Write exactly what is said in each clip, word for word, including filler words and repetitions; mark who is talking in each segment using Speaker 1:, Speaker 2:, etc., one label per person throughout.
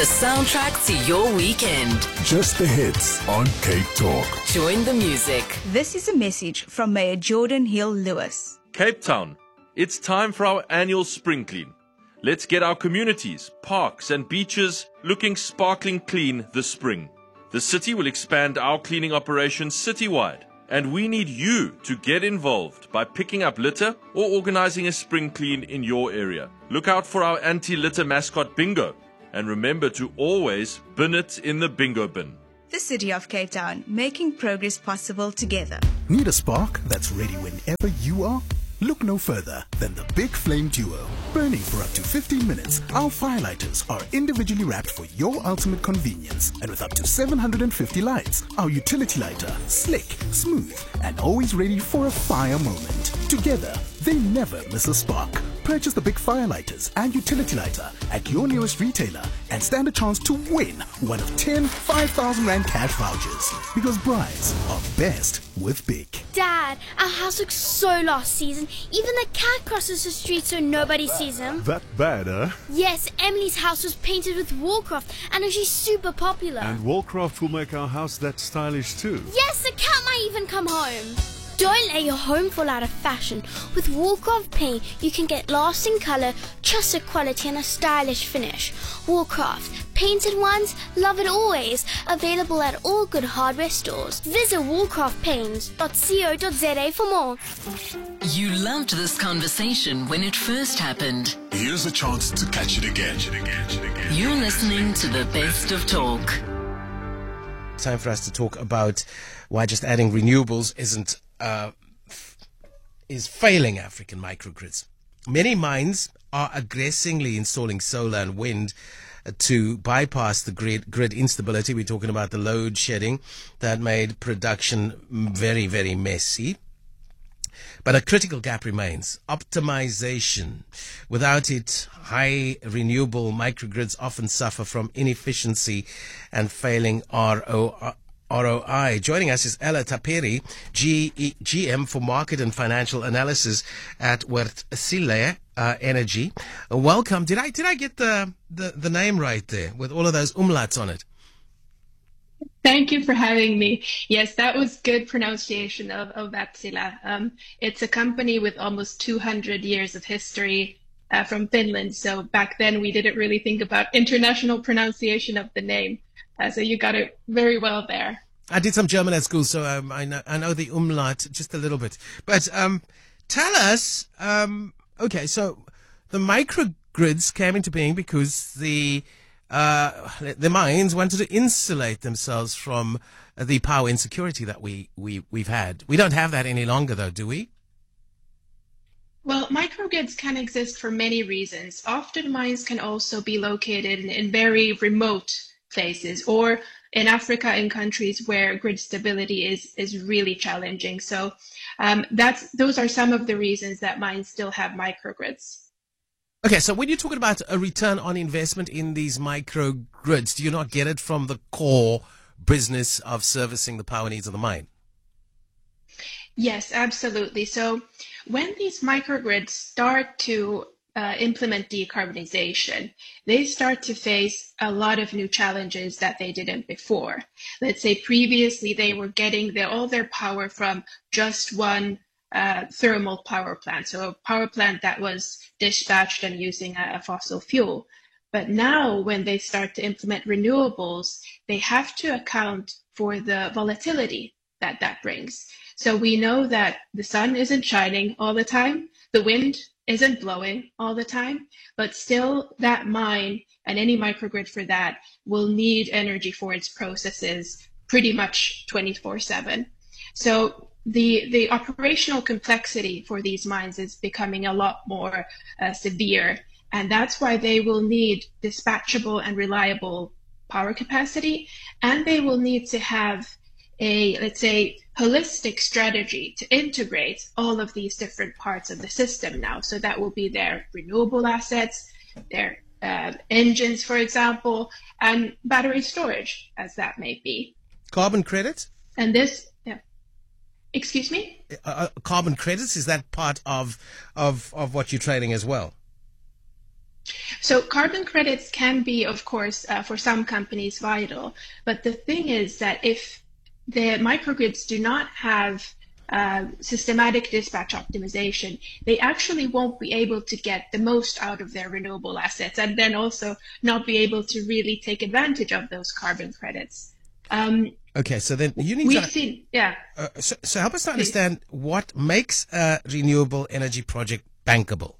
Speaker 1: The soundtrack to your weekend.
Speaker 2: Just the hits on Cape Talk.
Speaker 1: Join the music.
Speaker 3: This is a message from Mayor Jordan Hill Lewis.
Speaker 4: Cape Town, it's time for our annual spring clean. Let's get our communities, parks and beaches looking sparkling clean this spring. The city will expand our cleaning operations citywide, and we need you to get involved by picking up litter or organizing a spring clean in your area. Look out for our anti-litter mascot bingo, and remember to always bin it in the bingo bin.
Speaker 3: The City of Cape Town, making progress possible together.
Speaker 2: Need a spark that's ready whenever you are? Look no further than the Big Flame Duo. Burning for up to fifteen minutes, our firelighters are individually wrapped for your ultimate convenience. And with up to seven hundred fifty lights, our utility lighter, slick, smooth, and always ready for a fire moment. Together, they never miss a spark. Purchase the big firelighters and utility lighter at your nearest retailer and stand a chance to win one of ten five thousand rand cash vouchers. Because brides are best with big.
Speaker 5: Dad, our house looks so lost season. Even the cat crosses the street so nobody sees him.
Speaker 6: That bad, huh?
Speaker 5: Yes, Emily's house was painted with Warcraft and she's super popular.
Speaker 6: And Warcraft will make our house that stylish too.
Speaker 5: Yes, the cat might even come home. Don't let your home fall out of fashion. With Warcraft paint, you can get lasting colour, trusted quality and a stylish finish. Warcraft, painted ones, love it always. Available at all good hardware stores. Visit warcraft paints dot co dot za for more.
Speaker 1: You loved this conversation when it first happened.
Speaker 2: Here's a chance to catch it again.
Speaker 1: You're listening to the best of talk.
Speaker 7: Time for us to talk about why just adding renewables isn't uh, f- is failing African microgrids. Many mines are aggressively installing solar and wind uh, to bypass the grid grid instability. We're talking about the load shedding that made production very, very messy. But a critical gap remains: optimization. Without it, high renewable microgrids often suffer from inefficiency and failing R O I. Joining us is Ella Tapiri, G E, G M for Market and Financial Analysis at Wärtsilä uh, Energy. Uh, welcome. Did I did I get the, the, the name right there with all of those umlauts on it?
Speaker 8: Thank you for having me. Yes, that was good pronunciation of, of Wärtsilä. Um, it's a company with almost two hundred years of history uh, from Finland. So back then we didn't really think about international pronunciation of the name. Uh, so you got it very well there.
Speaker 7: I did some German at school, so um, I know I know the umlaut just a little bit. But um, tell us, um, okay, so the microgrids came into being because the Uh, the mines wanted to insulate themselves from the power insecurity that we, we, we've had. We don't have that any longer, though, do we?
Speaker 8: Well, microgrids can exist for many reasons. Often mines can also be located in, in very remote places or in Africa in countries where grid stability is, is really challenging. So um, that's those are some of the reasons that mines still have microgrids.
Speaker 7: Okay, so when you're talking about a return on investment in these microgrids, do you not get it from the core business of servicing the power needs of the mine?
Speaker 8: Yes, absolutely. So when these microgrids start to uh, implement decarbonization, they start to face a lot of new challenges that they didn't before. Let's say previously they were getting their, all their power from just one uh, thermal power plant, so a power plant that was dispatched and using a, a fossil fuel. But now when they start to implement renewables, they have to account for the volatility that that brings. So we know that the sun isn't shining all the time, the wind isn't blowing all the time, but still that mine and any microgrid for that will need energy for its processes pretty much twenty-four seven. So the the operational complexity for these mines is becoming a lot more uh, severe, and that's why they will need dispatchable and reliable power capacity, and they will need to have a, let's say, holistic strategy to integrate all of these different parts of the system now. So that will be their renewable assets, their uh, engines, for example, and battery storage, as that may be.
Speaker 7: Carbon credits?
Speaker 8: And this, yeah. Excuse me?
Speaker 7: Uh, carbon credits, is that part of, of, of what you're trading as well?
Speaker 8: So carbon credits can be, of course, uh, for some companies vital. But the thing is that if the microgrids do not have uh, systematic dispatch optimization, they actually won't be able to get the most out of their renewable assets, and then also not be able to really take advantage of those carbon credits. Um,
Speaker 7: okay, so then you need
Speaker 8: we've
Speaker 7: to...
Speaker 8: seen, yeah.
Speaker 7: Uh, so, so help us to understand what makes a renewable energy project bankable.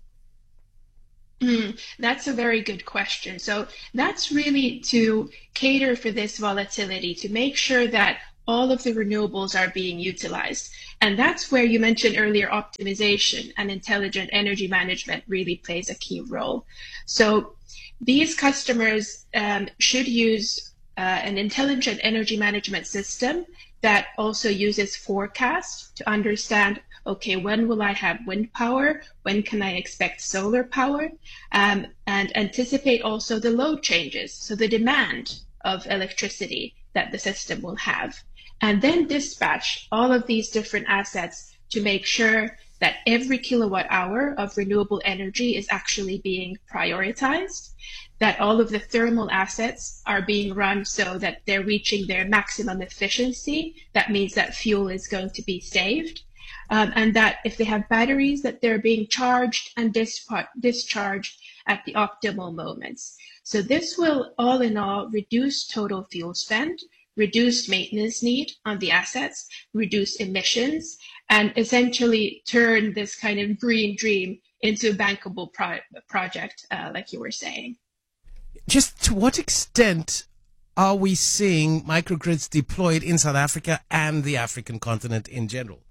Speaker 8: Mm, that's a very good question. So that's really to cater for this volatility, to make sure that all of the renewables are being utilized. And that's where you mentioned earlier optimization and intelligent energy management really plays a key role. So these customers um, should use uh, an intelligent energy management system that also uses forecasts to understand, okay, when will I have wind power? When can I expect solar power? Um, and anticipate also the load changes, so the demand of electricity that the system will have. And then dispatch all of these different assets to make sure that every kilowatt hour of renewable energy is actually being prioritized, that all of the thermal assets are being run so that they're reaching their maximum efficiency. That means that fuel is going to be saved. Um, and that if they have batteries, that they're being charged and disp- discharged at the optimal moments. So this will, all in all, reduce total fuel spend, reduce maintenance need on the assets, reduce emissions, and essentially turn this kind of green dream into a bankable pro- project, uh, like you were saying.
Speaker 7: Just to what extent are we seeing microgrids deployed in South Africa and the African continent in general?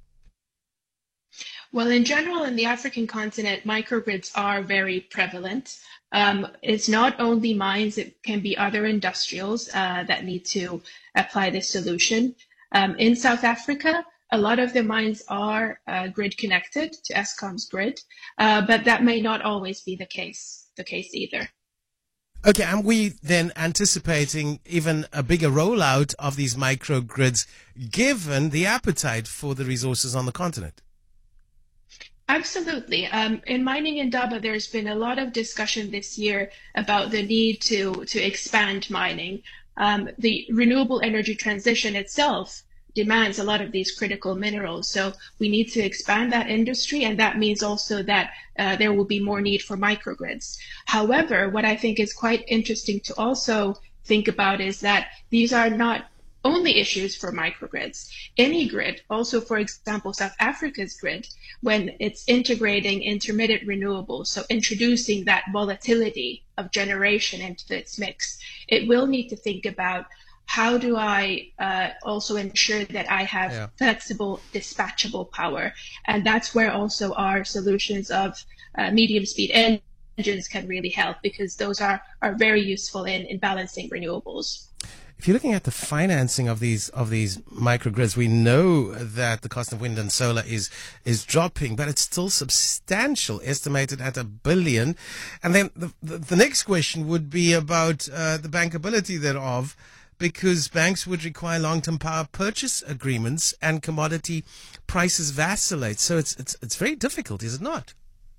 Speaker 8: Well, in general, in the African continent, microgrids are very prevalent. Um, it's not only mines, it can be other industrials uh, that need to apply this solution. Um, in South Africa, a lot of the mines are uh, grid connected to Eskom's grid, uh, but that may not always be the case, the case either.
Speaker 7: Okay, and we then anticipating even a bigger rollout of these microgrids, given the appetite for the resources on the continent?
Speaker 8: Absolutely. Um, in Mining Indaba, there's been a lot of discussion this year about the need to, to expand mining. Um, the renewable energy transition itself demands a lot of these critical minerals. So we need to expand that industry, and that means also that uh, there will be more need for microgrids. However, what I think is quite interesting to also think about is that these are not only issues for microgrids. Any grid, also for example South Africa's grid, when it's integrating intermittent renewables, so introducing that volatility of generation into its mix, it will need to think about how do I uh, also ensure that I have yeah. flexible, dispatchable power. And that's where also our solutions of uh, medium speed engines can really help, because those are, are very useful in, in balancing renewables.
Speaker 7: If you're looking at the financing of these of these microgrids, we know that the cost of wind and solar is is dropping, but it's still substantial, estimated at a billion. And then the the, the next question would be about uh, the bankability thereof, because banks would require long-term power purchase agreements and commodity prices vacillate. So it's it's it's very difficult, is it not?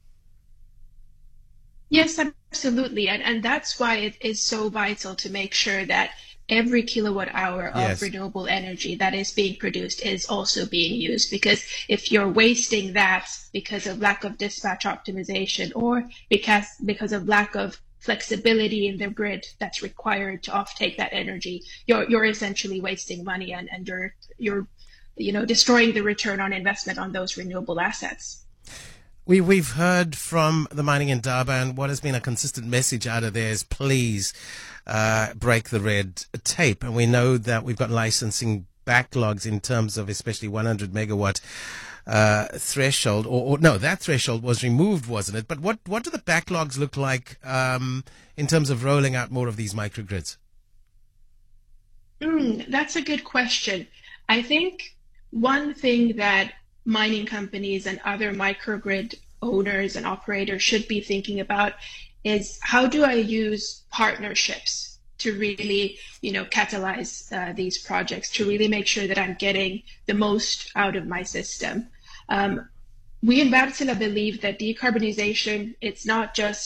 Speaker 8: Yes, absolutely, and and that's why it is so vital to make sure that every kilowatt hour of
Speaker 7: yes.
Speaker 8: renewable energy that is being produced is also being used. Because if you're wasting that because of lack of dispatch optimization, or because because of lack of flexibility in the grid that's required to offtake that energy, you're you're essentially wasting money, and, and you're you're you know destroying the return on investment on those renewable assets.
Speaker 7: We, we've heard from the Mining Indaba, and what has been a consistent message out of there is please uh, break the red tape. And we know that we've got licensing backlogs in terms of especially one hundred megawatt uh, threshold, or, or no, that threshold was removed, wasn't it? But what, what do the backlogs look like um, in terms of rolling out more of these microgrids?
Speaker 8: Mm, that's a good question. I think one thing that mining companies and other microgrid owners and operators should be thinking about is, how do I use partnerships to really, you know, catalyze uh, these projects, to really make sure that I'm getting the most out of my system. Um, we in Wärtsilä believe that decarbonization, it's not just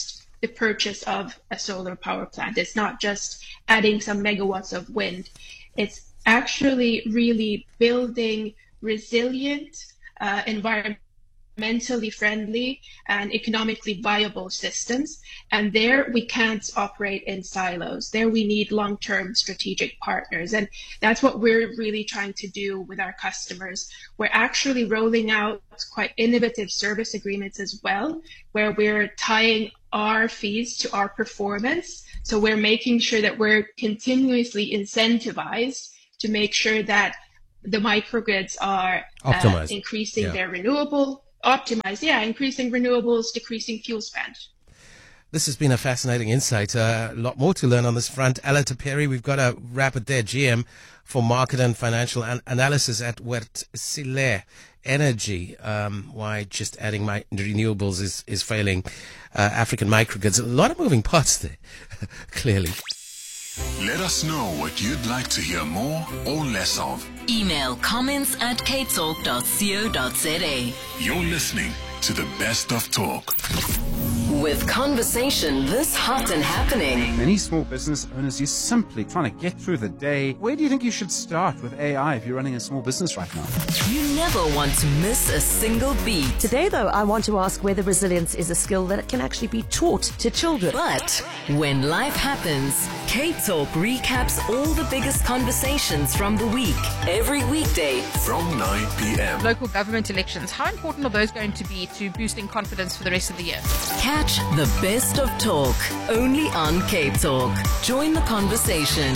Speaker 8: the purchase of a solar power plant. It's not just adding some megawatts of wind. It's actually really building resilient, uh, environmentally friendly, and economically viable systems. And there we can't operate in silos. There we need long-term strategic partners. And that's what we're really trying to do with our customers. We're actually rolling out quite innovative service agreements as well, where we're tying our fees to our performance. So we're making sure that we're continuously incentivized to make sure that the microgrids are uh, increasing yeah. their renewable, optimized, yeah, increasing renewables, decreasing fuel spend.
Speaker 7: This has been a fascinating insight. Uh, a lot more to learn on this front. Ella Teperi, we've got to wrap it there. G M for Market and Financial an- Analysis at Wärtsilä Energy. Um, why just adding my renewables is, is failing uh, African microgrids. A lot of moving parts there, clearly.
Speaker 9: Let us know what you'd like to hear more or less of.
Speaker 1: Email comments at k talk dot co dot za.
Speaker 9: You're listening to the best of talk.
Speaker 1: With conversation this hot and happening.
Speaker 10: Many small business owners, you're simply trying to get through the day. Where do you think you should start with A I if you're running a small business right now?
Speaker 1: You never want to miss a single beat.
Speaker 11: Today, though, I want to ask whether resilience is a skill that can actually be taught to children.
Speaker 1: But when life happens, K-Talk recaps all the biggest conversations from the week. Every weekday
Speaker 9: from nine p.m.
Speaker 12: Local government elections, how important are those going to be to boosting confidence for the rest of the year?
Speaker 1: Catch the best of talk only on K-Talk. Join the conversation.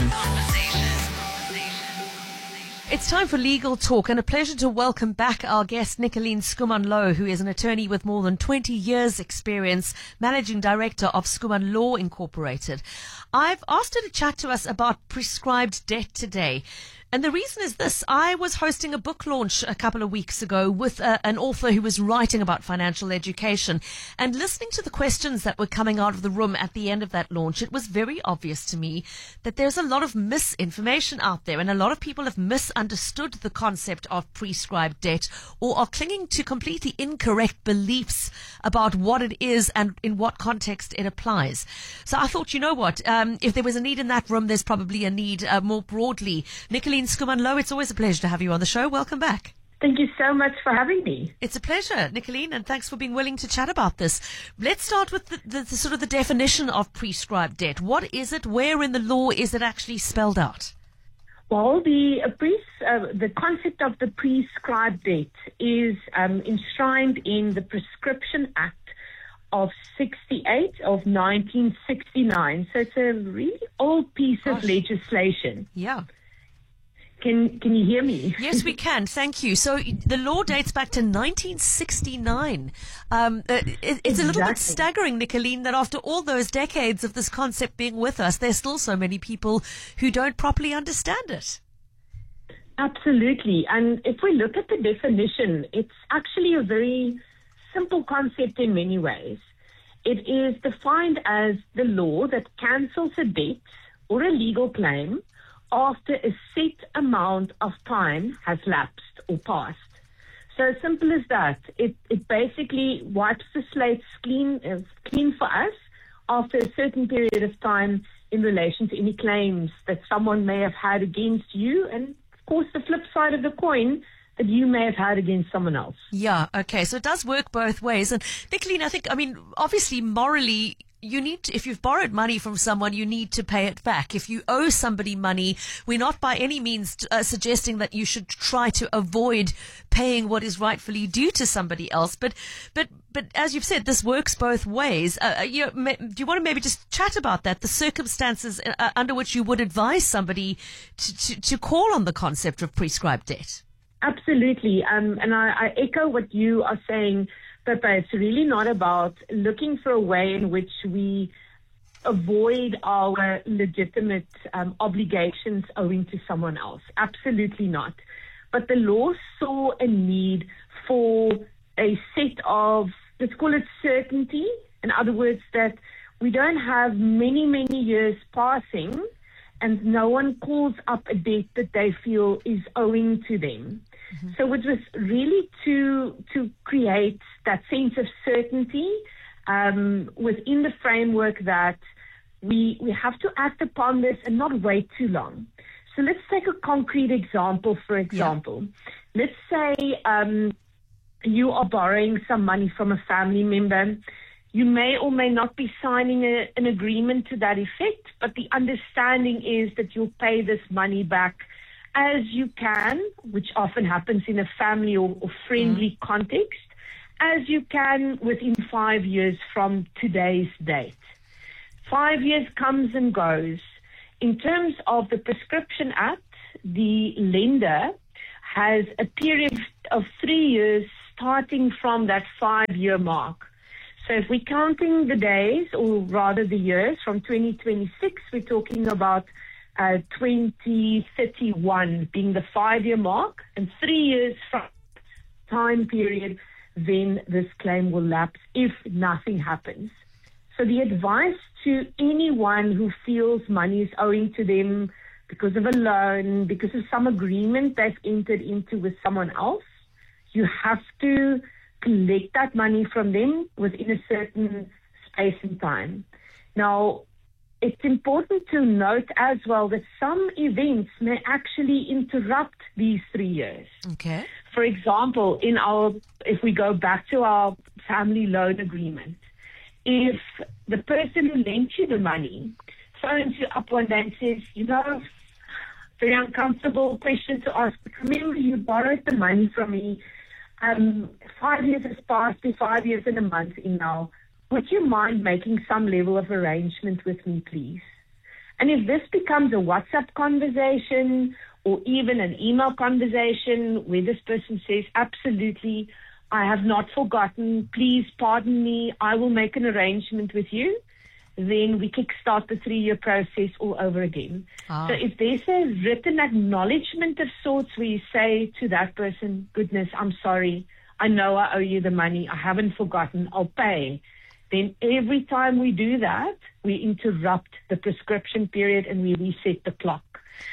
Speaker 11: It's time for Legal Talk, and a pleasure to welcome back our guest, Nicoline Schoeman-Louw, who is an attorney with more than twenty years experience, Managing Director of Schoeman Law Incorporated. I've asked her to chat to us about prescribed debt today. And the reason is this. I was hosting a book launch a couple of weeks ago with uh, an author who was writing about financial education, and listening to the questions that were coming out of the room at the end of that launch, it was very obvious to me that there's a lot of misinformation out there, and a lot of people have misunderstood the concept of prescribed debt, or are clinging to completely incorrect beliefs about what it is and in what context it applies. So I thought, you know what, um, if there was a need in that room, there's probably a need uh, more broadly. Nicoline Schoeman-Louw, it's always a pleasure to have you on the show. Welcome back.
Speaker 13: Thank you so much for having me.
Speaker 11: It's a pleasure, Nicoline, and thanks for being willing to chat about this. Let's start with the, the, the sort of the definition of prescribed debt. What is it? Where in the law is it actually spelled out?
Speaker 13: Well, the uh, pre- uh, the concept of the prescribed debt is um, enshrined in the Prescription Act of sixty-eight of nineteen sixty-nine. So it's a really old piece Gosh. of legislation.
Speaker 11: Yeah.
Speaker 13: Can can you hear me?
Speaker 11: Yes, we can. Thank you. So the law dates back to nineteen sixty-nine. Um, it, it's exactly. a little bit staggering, Nicoline, that after all those decades of this concept being with us, there's still so many people who don't properly understand it.
Speaker 13: Absolutely. And if we look at the definition, it's actually a very simple concept in many ways. It is defined as the law that cancels a debt or a legal claim after a set amount of time has lapsed or passed. So simple as that. It it basically wipes the slate clean, uh, clean for us after a certain period of time in relation to any claims that someone may have had against you, and of course the flip side of the coin, that you may have had against someone else.
Speaker 11: Yeah, okay. So it does work both ways. And Nicoline, I think, I mean, obviously morally, you need to, if you've borrowed money from someone, you need to pay it back. If you owe somebody money, we're not by any means uh, suggesting that you should try to avoid paying what is rightfully due to somebody else. But, but, but as you've said, this works both ways. Uh, you know, may, do you want to maybe just chat about that, the circumstances uh, under which you would advise somebody to, to, to call on the concept of prescribed debt?
Speaker 13: Absolutely. Um, and I, I echo what you are saying, Pippa. It's really not about looking for a way in which we avoid our legitimate um, obligations owing to someone else. Absolutely not. But the law saw a need for a set of, let's call it certainty. In other words, that we don't have many, many years passing and no one calls up a debt that they feel is owing to them. Mm-hmm. So it was really to to create that sense of certainty um, within the framework that we we have to act upon this and not wait too long. So let's take a concrete example, for example. Yeah. Let's say um, you are borrowing some money from a family member. You may or may not be signing a, an agreement to that effect, but the understanding is that you'll pay this money back as you can, which often happens in a family or, or friendly mm. context, as you can within five years from today's date. Five years comes and goes. In terms of the Prescription Act, the lender has a period of three years starting from that five-year mark. So if we're counting the days, or rather the years, from twenty twenty-six, we're talking about uh, twenty thirty-one being the five-year mark, and three years from time period, then this claim will lapse if nothing happens. So the advice to anyone who feels money is owing to them because of a loan, because of some agreement they've entered into with someone else, you have to collect that money from them within a certain space and time. Now, it's important to note as well that some events may actually interrupt these three years.
Speaker 11: Okay.
Speaker 13: For example, in our, if we go back to our family loan agreement, if the person who lent you the money phones you up one day and says, you know, very uncomfortable question to ask, but remember you borrowed the money from me, um, five years has passed, be five years and a month in now, would you mind making some level of arrangement with me, please? And if this becomes a WhatsApp conversation or even an email conversation where this person says, absolutely, I have not forgotten, please pardon me, I will make an arrangement with you, then we kickstart the three-year process all over again. Ah. So if there's a written acknowledgement of sorts where you say to that person, goodness, I'm sorry, I know I owe you the money, I haven't forgotten, I'll pay, then every time we do that, we interrupt the prescription period and we reset the clock.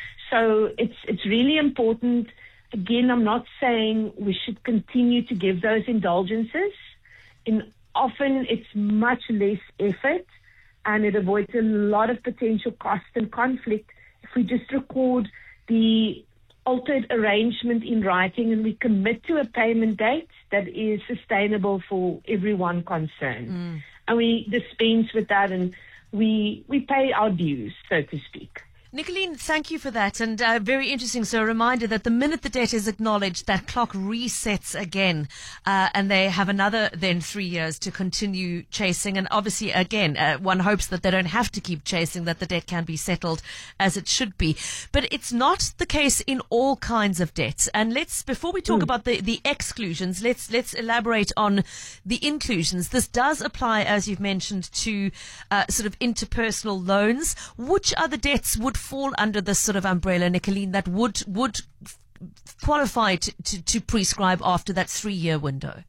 Speaker 13: So it's it's really important. Again, I'm not saying we should continue to give those indulgences. In, often it's much less effort and it avoids a lot of potential cost and conflict if we just record the altered arrangement in writing and we commit to a payment date that is sustainable for everyone concerned. Mm. And we dispense with that and we we pay our dues, so to speak.
Speaker 11: Nicoline, thank you for that, and uh, very interesting. So a reminder that the minute the debt is acknowledged, that clock resets again, uh, and they have another then three years to continue chasing. And obviously, again, uh, one hopes that they don't have to keep chasing, that the debt can be settled as it should be. But it's not the case in all kinds of debts. And let's, before we talk mm. about the, the exclusions, let's let's elaborate on the inclusions. This does apply, as you've mentioned, to uh, sort of interpersonal loans. Which other debts would fall under this sort of umbrella, Nicoline, that would would qualify to, to, to prescribe after that three-year window?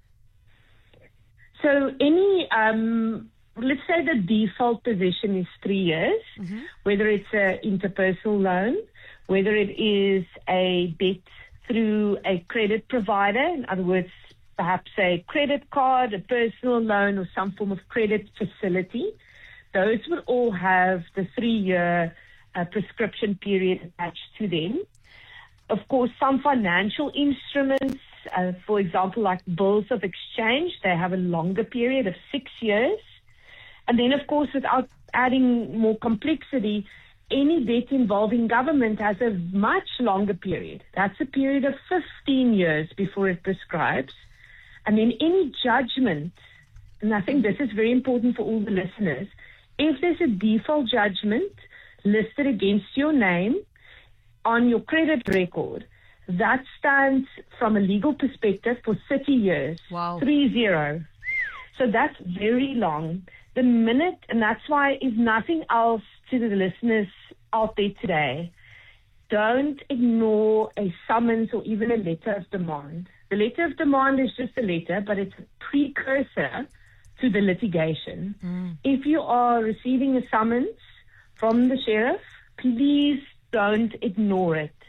Speaker 13: So any, um, let's say the default position is three years, mm-hmm. whether it's an interpersonal loan, whether it is a debt through a credit provider, in other words, perhaps a credit card, a personal loan, or some form of credit facility. Those will all have the three-year uh, prescription period attached to them. Of course, some financial instruments, uh, for example, like bills of exchange, they have a longer period of six years. And then, of course, without adding more complexity, any debt involving government has a much longer period. That's a period of fifteen years before it prescribes. And then any judgment, and I think this is very important for all the listeners, if there's a default judgment listed against your name on your credit record, that stands from a legal perspective for thirty years.
Speaker 11: Wow.
Speaker 13: Three zero. So that's very long. The minute, and that's why if nothing else to the listeners out there today, don't ignore a summons or even a letter of demand. The letter of demand is just a letter, but it's a precursor to the litigation. Mm. If you are receiving a summons from the sheriff, please don't ignore it.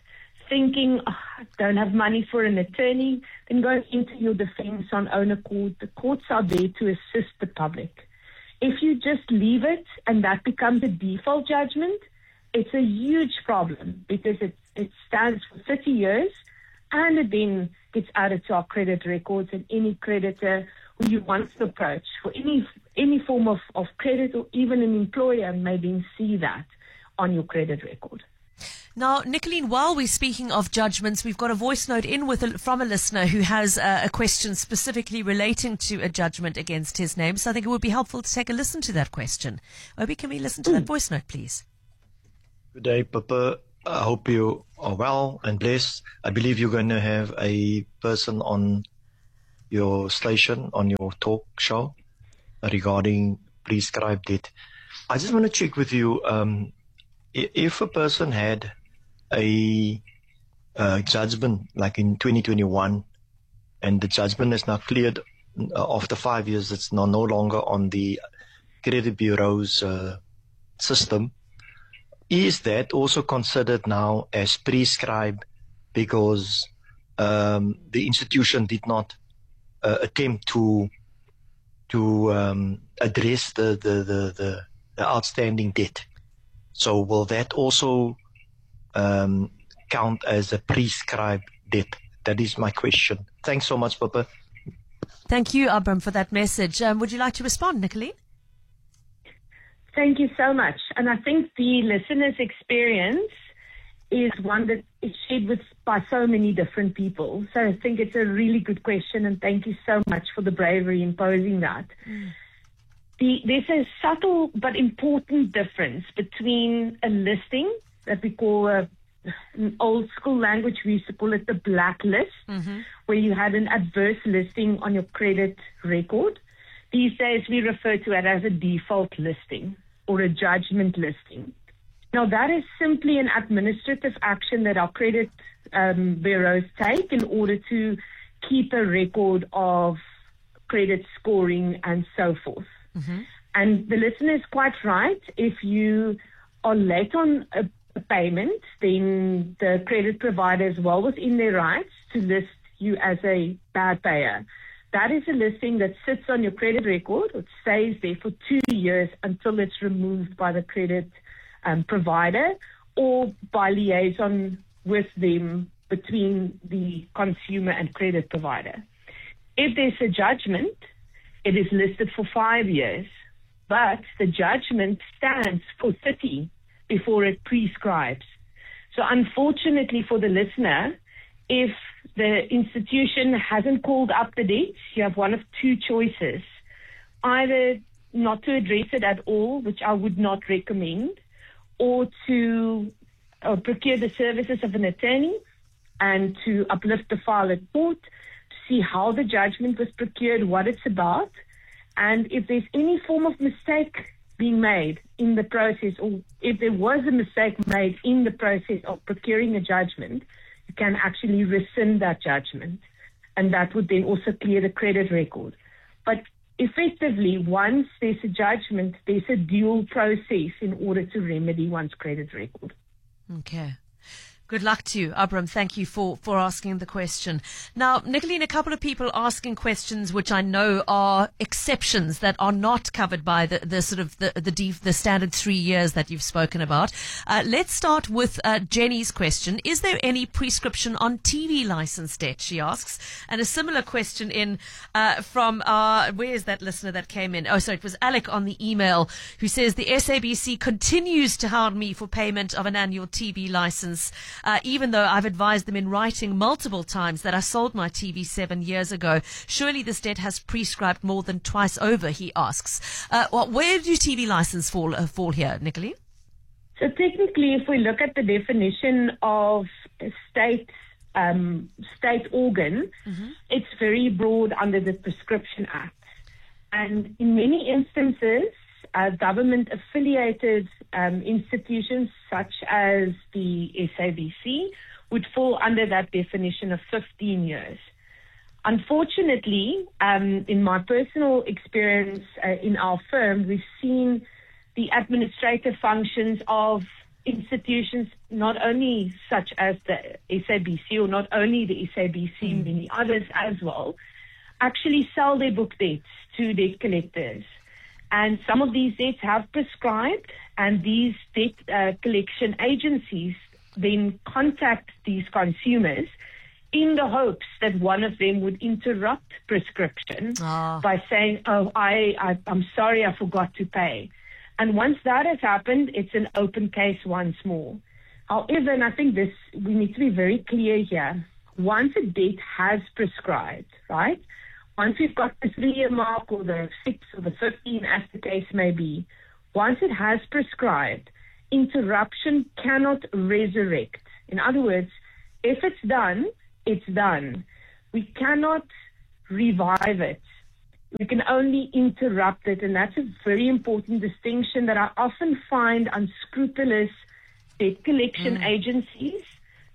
Speaker 13: thinking, oh, I don't have money for an attorney, then go into your defense on own accord. The courts are there to assist the public. If you just leave it and that becomes a default judgment, it's a huge problem because it, it stands for thirty years and it then gets added to our credit records, and any creditor who you want to approach for any any form of, of credit, or even an employer, may then see that on your credit record.
Speaker 11: Now, Nicoline, while we're speaking of judgments, we've got a voice note in with a, from a listener who has uh, a question specifically relating to a judgment against his name. So I think it would be helpful to take a listen to that question. Obi, can we listen to that voice note, please?
Speaker 14: Good day, Papa. I hope you are well and blessed. I believe you're going to have a person on your station, on your talk show, regarding prescribed debt. I just want to check with you, um, if a person had a uh, judgment like in twenty twenty-one, and the judgment is now cleared uh, after five years, it's now no longer on the credit bureau's uh, system, is that also considered now as prescribed because um, the institution did not uh, attempt to to um, address the, the, the, the, the outstanding debt? So will that also um, count as a prescribed debt? That is my question. Thanks so much, Papa.
Speaker 11: Thank you, Abram, for that message. Um, would you like to respond, Nicoline?
Speaker 13: Thank you so much. And I think the listener's experience is one that is shared with by so many different people. So I think it's a really good question, and thank you so much for the bravery in posing that. Mm. The, there's a subtle but important difference between a listing that we call a, in old school language, we used to call it the blacklist, mm-hmm. where you had an adverse listing on your credit record. These days we refer to it as a default listing or a judgment listing. Now that is simply an administrative action that our credit um, bureaus take in order to keep a record of credit scoring and so forth. Mm-hmm. And the listener is quite right. If you are late on a, a payment, then the credit provider is well within their rights to list you as a bad payer. That is a listing that sits on your credit record. It stays there for two years until it's removed by the credit um, provider or by liaison with them between the consumer and credit provider. If there's a judgment, it is listed for five years, but the judgment stands for thirty before it prescribes. So unfortunately for the listener, if the institution hasn't called up the debt, you have one of two choices. Either not to address it at all, which I would not recommend, or to uh, procure the services of an attorney and to uplift the file at court, see how the judgment was procured, what it's about, and if there's any form of mistake being made in the process, or if there was a mistake made in the process of procuring a judgment, you can actually rescind that judgment, and that would then also clear the credit record. But effectively, once there's a judgment, there's a dual process in order to remedy one's credit record.
Speaker 11: Okay. Good luck to you, Abram. Thank you for, for asking the question. Now, Nicoline, a couple of people asking questions which I know are exceptions that are not covered by the, the sort of the the, def, the standard three years that you've spoken about. Uh, let's start with uh, Jenny's question. Is there any prescription on T V license debt, she asks? And a similar question in uh, from, uh, where is that listener that came in? Oh, sorry, it was Alec on the email who says the S A B C continues to hound me for payment of an annual T V license. Uh, even though I've advised them in writing multiple times that I sold my T V seven years ago. Surely this debt has prescribed more than twice over, he asks. Uh, well, where do T V license fall, uh, fall here, Nicoline?
Speaker 13: So technically, if we look at the definition of a state, um, state organ, mm-hmm. it's very broad under the Prescription Act. And in many instances, Uh, government-affiliated um, institutions such as the S A B C would fall under that definition of fifteen years. Unfortunately, um, in my personal experience uh, in our firm, we've seen the administrative functions of institutions, not only such as the S A B C or not only the S A B C, mm. many others as well, actually sell their book debts to debt collectors. And some of these debts have prescribed, and these debt uh, collection agencies then contact these consumers in the hopes that one of them would interrupt prescription oh. by saying, oh, I, I, I'm sorry, I forgot to pay. And once that has happened, it's an open case once more. However, and I think this, we need to be very clear here, once a debt has prescribed, right, once we've got the three-year mark or the six or the fifteen, as the case may be, once it has prescribed, interruption cannot resurrect. In other words, if it's done, it's done. We cannot revive it. We can only interrupt it, and that's a very important distinction that I often find unscrupulous debt collection mm. agencies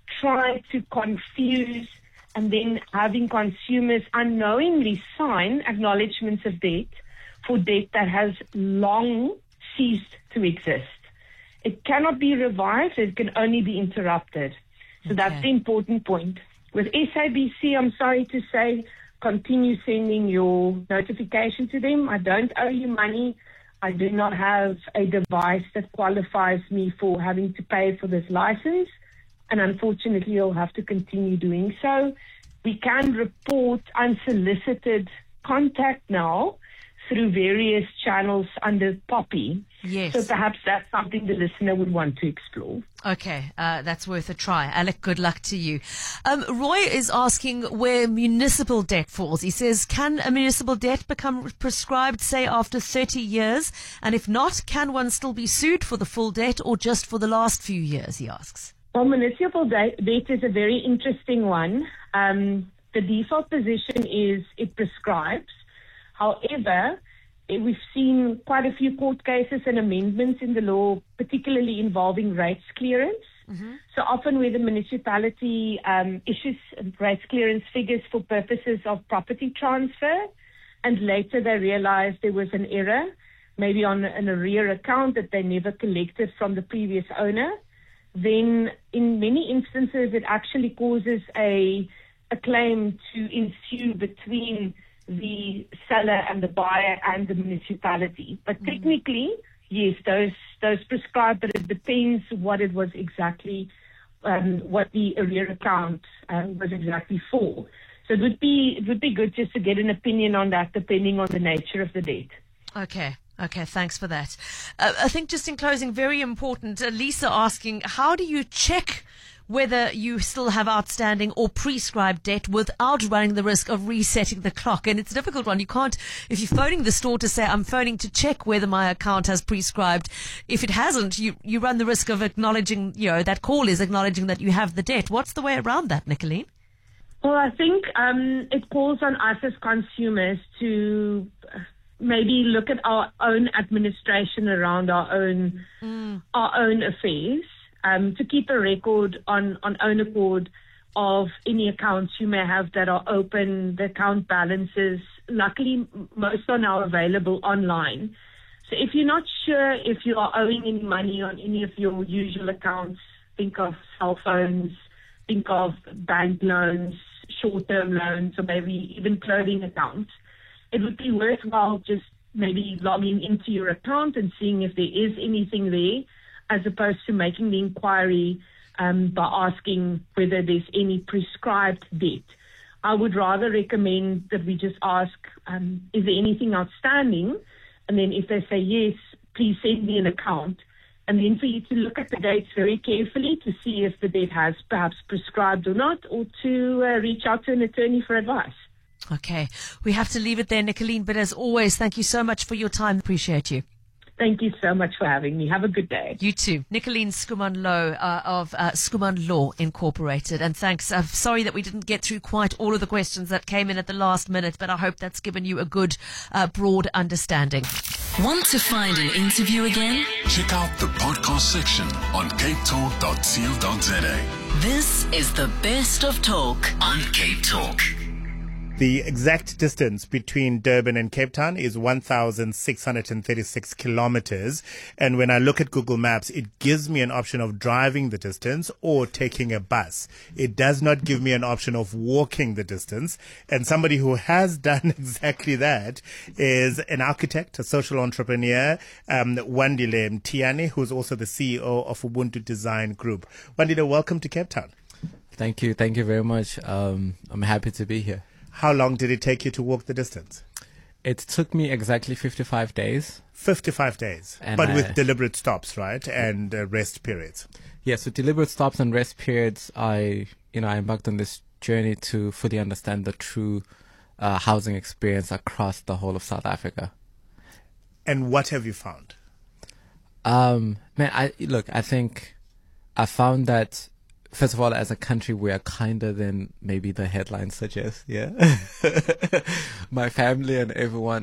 Speaker 13: try to confuse, and then having consumers unknowingly sign acknowledgements of debt for debt that has long ceased to exist. It cannot be revived, it can only be interrupted. So okay. that's the important point. With S A B C, I'm sorry to say, continue sending your notification to them. I don't owe you money. I do not have a device that qualifies me for having to pay for this license. And unfortunately, you'll have to continue doing so. We can report unsolicited contact now through various channels under POPI.
Speaker 11: Yes.
Speaker 13: So perhaps that's something the listener would want to explore.
Speaker 11: Okay, uh, that's worth a try. Alec, good luck to you. Um, Roy is asking where municipal debt falls. He says, can a municipal debt become prescribed, say, after thirty years? And if not, can one still be sued for the full debt or just for the last few years, he asks.
Speaker 13: Well, municipal debt is a very interesting one. Um, the default position is it prescribes. However, we've seen quite a few court cases and amendments in the law, particularly involving rates clearance. Mm-hmm. So often where the municipality um, issues rates clearance figures for purposes of property transfer, and later they realize there was an error, maybe on an arrear account that they never collected from the previous owner, then in many instances it actually causes a, a claim to ensue between the seller and the buyer and the municipality. But mm. technically, yes, those those prescribed, but it depends what it was exactly, um, what the arrear account uh, was exactly for. So it would be it would be good just to get an opinion on that, depending on the nature of the debt.
Speaker 11: Okay. Okay, thanks for that. Uh, I think just in closing, very important, uh, Lisa asking, how do you check whether you still have outstanding or prescribed debt without running the risk of resetting the clock? And it's a difficult one. You can't, if you're phoning the store to say, I'm phoning to check whether my account has prescribed, if it hasn't, you, you run the risk of acknowledging, you know, that call is acknowledging that you have the debt. What's the way around that, Nicoline?
Speaker 13: Well, I think um, it calls on us as consumers to maybe look at our own administration around our own mm. our own affairs, um, to keep a record on, on own accord of any accounts you may have that are open, the account balances. Luckily, most are now available online. So if you're not sure if you are owing any money on any of your usual accounts, think of cell phones, think of bank loans, short-term loans, or maybe even clothing accounts, it would be worthwhile just maybe logging into your account and seeing if there is anything there, as opposed to making the inquiry um, by asking whether there's any prescribed debt. I would rather recommend that we just ask, um, is there anything outstanding? And then if they say yes, please send me an account. And then for you to look at the dates very carefully to see if the debt has perhaps prescribed or not, or to uh, reach out to an attorney for advice.
Speaker 11: Okay. We have to leave it there, Nicoline. But as always, thank you so much for your time. Appreciate you.
Speaker 13: Thank you so much for having me. Have a good day.
Speaker 11: You too. Nicoline Schoeman-Low uh, of uh, Schoeman Law Incorporated. And thanks. I'm sorry that we didn't get through quite all of the questions that came in at the last minute, but I hope that's given you a good, uh, broad understanding.
Speaker 1: Want to find an interview again?
Speaker 9: Check out the podcast section on cape talk dot co dot za.
Speaker 1: This is the best of talk on Cape Talk.
Speaker 15: The exact distance between Durban and Cape Town is one thousand six hundred thirty-six kilometers. And when I look at Google Maps, it gives me an option of driving the distance or taking a bus. It does not give me an option of walking the distance. And somebody who has done exactly that is an architect, a social entrepreneur, um, Wandile Mtiani, who's also the C E O of Ubuntu Design Group. Wandile, welcome to Cape Town.
Speaker 16: Thank you. Thank you very much. Um, I'm happy to be here.
Speaker 15: How long did it take you to walk the distance?
Speaker 16: It took me exactly fifty-five days.
Speaker 15: fifty-five days.
Speaker 16: And
Speaker 15: but
Speaker 16: I,
Speaker 15: with deliberate stops, right? And uh, rest periods.
Speaker 16: Yes, with deliberate stops and rest periods, I, you know, I embarked on this journey to fully understand the true uh, housing experience across the whole of South Africa.
Speaker 15: And what have you found?
Speaker 16: Um, man, I look, I think I found that, first of all, as a country, we are kinder than maybe the headlines suggest. Yeah. My family and everyone